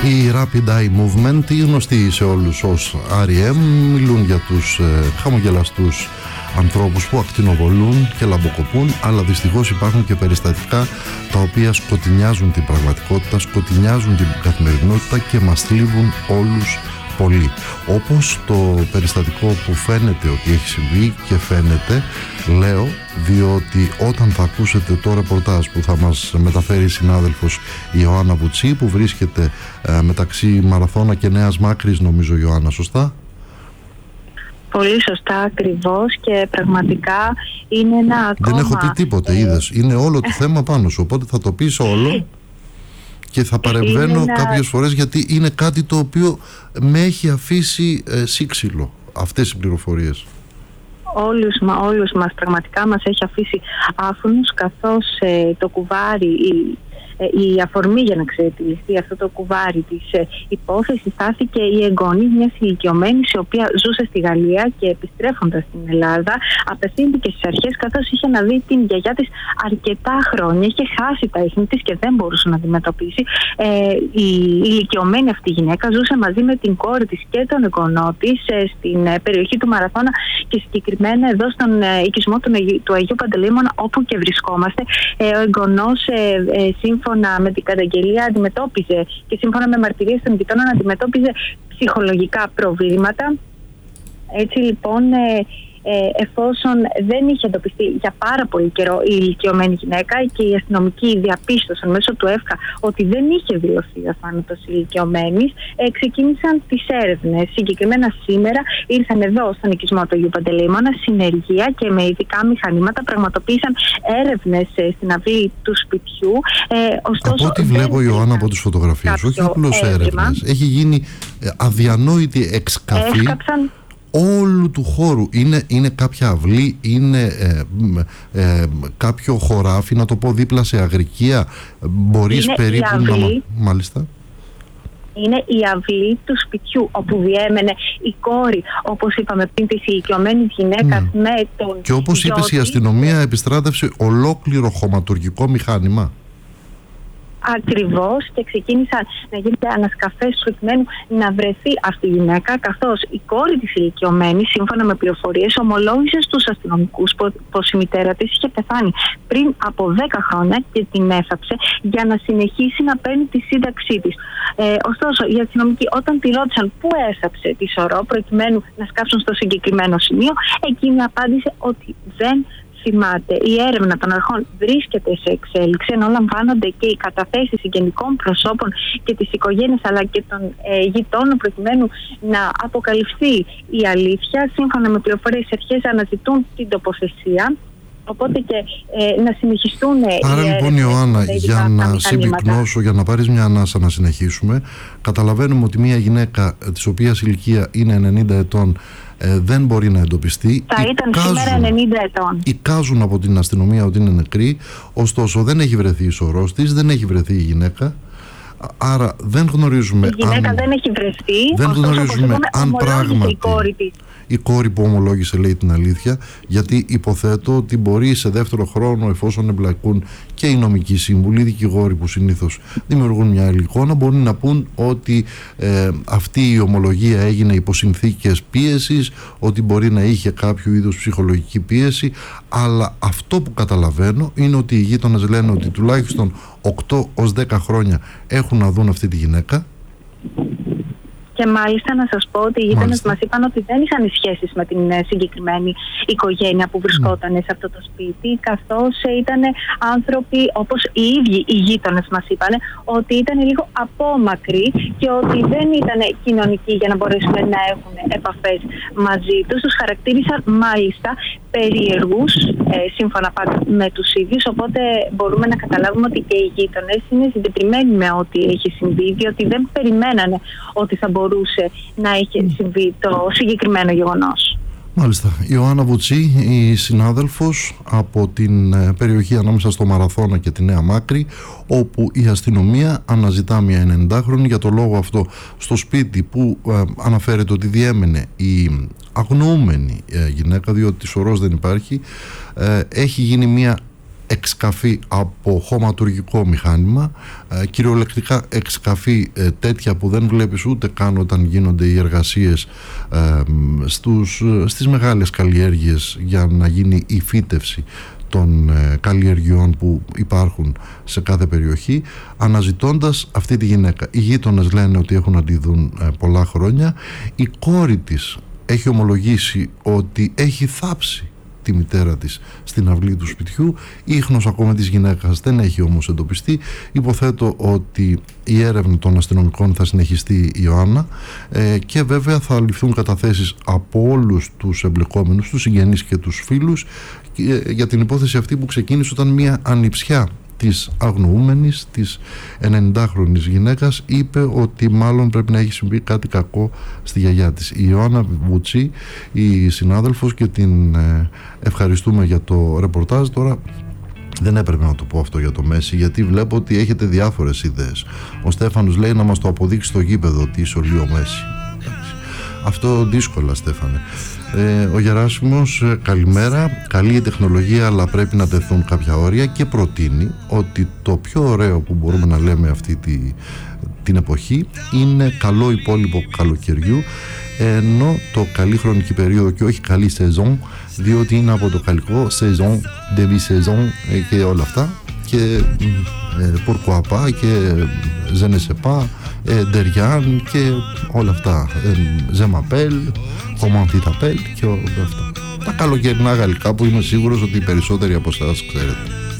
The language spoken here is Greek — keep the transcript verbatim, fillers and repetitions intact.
Η Rapid Eye Movement, η γνωστή σε όλους ως αρ ι εμ, μιλούν για τους ε, χαμογελαστούς ανθρώπους που ακτινοβολούν και λαμποκοπούν, αλλά δυστυχώς υπάρχουν και περιστατικά τα οποία σκοτεινιάζουν την πραγματικότητα, σκοτεινιάζουν την καθημερινότητα και μας θλίβουν όλους πολύ. Όπως το περιστατικό που φαίνεται ότι έχει συμβεί, και φαίνεται, λέω, διότι όταν θα ακούσετε το ρεπορτάζ που θα μας μεταφέρει η συνάδελφος Ιωάννα Βουτσή, που βρίσκεται ε, μεταξύ Μαραθώνα και Νέας Μάκρης, νομίζω, Ιωάννα, σωστά? Πολύ σωστά, ακριβώς, και πραγματικά είναι ένα ακόμα... Δεν έχω πει τίποτε, είδες, είναι όλο το θέμα πάνω σου, οπότε θα το πεις όλο και θα παρεμβαίνω ένα... κάποιες φορές, γιατί είναι κάτι το οποίο με έχει αφήσει ε, σύξυλο αυτές οι πληροφορίες. Όλους, μα, όλους μας πραγματικά μας έχει αφήσει άφωνους, καθώς ε, το κουβάρι, η, ε, η αφορμή για να ξετυλιστεί αυτό το κουβάρι της ε, υπόθεσης στάθηκε η εγγονή μιας ηλικιωμένης, η οποία ζούσε στη Γαλλία και επιστρέφοντας στην Ελλάδα απευθύνθηκε στις αρχές, καθώς είχε να δει την γιαγιά της αρκετά χρόνια, είχε χάσει τα ίχνη της και δεν μπορούσε να αντιμετωπίσει. Ε, η ηλικιωμένη αυτή γυναίκα ζούσε μαζί με την κόρη της και τον εγγονό της ε, στην ε, περιοχή του Μαραθώνα, και συγκεκριμένα εδώ στον ε, οικισμό του, του Αγίου Παντελεήμωνα, όπου και βρισκόμαστε. Ε, ο εγγονός ε, ε, σύμφωνα με την καταγγελία αντιμετώπιζε, και σύμφωνα με μαρτυρίες των γειτόνων, αντιμετώπιζε ψυχολογικά προβλήματα. Έτσι λοιπόν, ε, ε, εφόσον δεν είχε εντοπιστεί για πάρα πολύ καιρό η ηλικιωμένη γυναίκα και οι αστυνομικοί διαπίστωσαν μέσω του ΕΦΚΑ ότι δεν είχε δηλωθεί ο θάνατος ηλικιωμένης, ε, ξεκίνησαν τις έρευνες. Συγκεκριμένα σήμερα ήρθαν εδώ στον οικισμό του Αγίου Παντελεήμωνα συνεργεία και με ειδικά μηχανήματα πραγματοποίησαν έρευνες ε, στην αυλή του σπιτιού. Ε, ωστόσο, από ό,τι βλέπω, Ιωάννα, από τις φωτογραφίες, όχι απλώς έρευνες, έχει γίνει αδιανόητη εξκαφή. Έσκαψαν όλου του χώρου. Είναι, είναι κάποια αυλή, είναι ε, ε, κάποιο χωράφι, να το πω, δίπλα σε αγρικία. Μπορείς είναι περίπου να... Μάλιστα. Είναι η αυλή του σπιτιού, όπου διέμενε η κόρη, όπως είπαμε πριν, της ηλικιωμένης γυναίκας mm. με τον... Και όπως είπες, η αστυνομία επιστράτευσε ολόκληρο χωματουργικό μηχάνημα. Ακριβώς, και ξεκίνησαν να γίνονται ανασκαφές προκειμένου να βρεθεί αυτή η γυναίκα, καθώς η κόρη της ηλικιωμένης, σύμφωνα με πληροφορίες, ομολόγησε στους αστυνομικούς πως η μητέρα της είχε πεθάνει πριν από δέκα χρόνια και την έθαψε για να συνεχίσει να παίρνει τη σύνταξή της. Ε, ωστόσο, οι αστυνομικοί, όταν τη ρώτησαν πού έθαψε τη σωρό προκειμένου να σκάψουν στο συγκεκριμένο σημείο, εκείνη απάντησε ότι δεν θυμάται. Η έρευνα των αρχών βρίσκεται σε εξέλιξη, ενώ λαμβάνονται και οι καταθέσεις συγγενικών προσώπων και της οικογένειας αλλά και των ε, γειτόνων προκειμένου να αποκαλυφθεί η αλήθεια. Σύμφωνα με πληροφορίες, οι αρχές αναζητούν την τοποθεσία, οπότε και ε, να συνεχιστούν. Άρα λοιπόν, Ιωάννα, για να συμπυκνώσω, για να πάρεις μια ανάσα να συνεχίσουμε, καταλαβαίνουμε ότι μια γυναίκα της οποίας ηλικία είναι ενενήντα ετών Ε, δεν μπορεί να εντοπιστεί. Θα ήταν εικάζουν, σήμερα ενενήντα ετών. Εικάζουν από την αστυνομία ότι είναι νεκρή, ωστόσο δεν έχει βρεθεί η σωρός της, δεν έχει βρεθεί η γυναίκα. Άρα δεν γνωρίζουμε. Η γυναίκα αν, δεν έχει βρεθεί. Δεν ωστόσο, γνωρίζουμε αν πράγματι η κόρη της. Η κόρη που ομολόγησε λέει την αλήθεια, γιατί υποθέτω ότι μπορεί σε δεύτερο χρόνο, εφόσον εμπλακούν και οι νομικοί σύμβουλοι, οι δικηγόροι που συνήθως δημιουργούν μια άλλη εικόνα, μπορεί να πούν ότι ε, αυτή η ομολογία έγινε υπό συνθήκες πίεσης, ότι μπορεί να είχε κάποιο είδους ψυχολογική πίεση, αλλά αυτό που καταλαβαίνω είναι ότι οι γείτονες λένε ότι τουλάχιστον οκτώ έως δέκα χρόνια έχουν να δουν αυτή τη γυναίκα. Και μάλιστα να σας πω ότι οι γείτονες μας είπαν ότι δεν είχαν σχέσεις με την συγκεκριμένη οικογένεια που βρισκόταν mm. σε αυτό το σπίτι, καθώς ήταν άνθρωποι, όπως οι ίδιοι οι γείτονες μας είπαν, ότι ήταν λίγο απόμακροι και ότι δεν ήταν κοινωνικοί για να μπορέσουν να έχουν επαφές μαζί τους. Τους χαρακτήρισαν μάλιστα περίεργους, ε, σύμφωνα πάντα με τους ίδιους, οπότε μπορούμε να καταλάβουμε ότι και οι γείτονες είναι συντετριμένοι με ό,τι έχει συμβεί, διότι δεν περιμένανε ότι θα μπορούσε να έχει συμβεί το συγκεκριμένο γεγονός. Μάλιστα. Ιωάννα Βουτσή, η συνάδελφος από την περιοχή ανάμεσα στο Μαραθώνα και τη Νέα Μάκρη, όπου η αστυνομία αναζητά μια ενενηντάχρονη για το λόγο αυτό στο σπίτι που ε, αναφέρεται ότι διέμενε η αγνοούμενη ε, γυναίκα, διότι της σωρός δεν υπάρχει. Ε, έχει γίνει μια εξκαφή από χωματουργικό μηχάνημα, ε, κυριολεκτικά εξκαφή ε, τέτοια που δεν βλέπεις ούτε καν όταν γίνονται οι εργασίες ε, στους, στις μεγάλες καλλιέργειες για να γίνει η φύτευση των ε, καλλιεργειών που υπάρχουν σε κάθε περιοχή, αναζητώντας αυτή τη γυναίκα. Οι γείτονες λένε ότι έχουν να τη δουν ε, πολλά χρόνια. Η κόρη της έχει ομολογήσει ότι έχει θάψει τη μητέρα της στην αυλή του σπιτιού. Ίχνος ακόμα της γυναίκας δεν έχει όμως εντοπιστεί. Υποθέτω ότι η έρευνα των αστυνομικών θα συνεχιστεί, η Ιωάννα, ε, και βέβαια θα ληφθούν καταθέσεις από όλους τους εμπλεκόμενους, τους συγγενείς και τους φίλους, ε, για την υπόθεση αυτή που ξεκίνησε όταν μια ανιψιά της αγνοούμενης, της ενενηντάχρονης γυναίκας, είπε ότι μάλλον πρέπει να έχει συμβεί κάτι κακό στη γιαγιά της. Η Ιωάννα Βουτσί, η συνάδελφος, και την ε, ευχαριστούμε για το ρεπορτάζ. Τώρα δεν έπρεπε να το πω αυτό για το Μέση, γιατί βλέπω ότι έχετε διάφορες ιδέες. Ο Στέφανος λέει να μας το αποδείξει στο γήπεδο τι ισολεί ο Μέση. Αυτό δύσκολα, Στέφανε. Ε, ο Γεράσιμος, ε, καλημέρα. Καλή η τεχνολογία, αλλά πρέπει να τεθούν κάποια όρια, και προτείνει ότι το πιο ωραίο που μπορούμε να λέμε αυτή τη, την εποχή είναι καλό υπόλοιπο καλοκαιριού, ενώ το καλή χρονική περίοδο και όχι καλή σεζόν, διότι είναι από το γαλλικό saison, demi saison ε, και όλα αυτά, και ε, pourquoi pas και je ne sais pas, ε, Derian και όλα αυτά, ε, je m'appelle, comment tu t'appelles και όλα αυτά. Τα καλοκαιρινά γαλλικά που είμαι σίγουρος ότι οι περισσότεροι από εσάς ξέρετε.